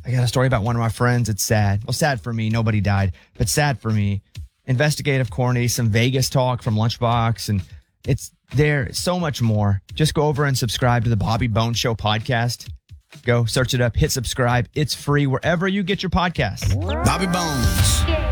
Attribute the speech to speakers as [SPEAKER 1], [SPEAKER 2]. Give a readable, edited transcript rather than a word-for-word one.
[SPEAKER 1] I got a story about one of my friends. It's sad. Well, sad for me. Nobody died, but sad for me. Investigative, corny, some Vegas talk from Lunchbox, and it's there. So much more. Just go over and subscribe to the Bobby Bones Show podcast. Go search it up, hit subscribe. It's free wherever you get your podcasts.
[SPEAKER 2] Bobby Bones.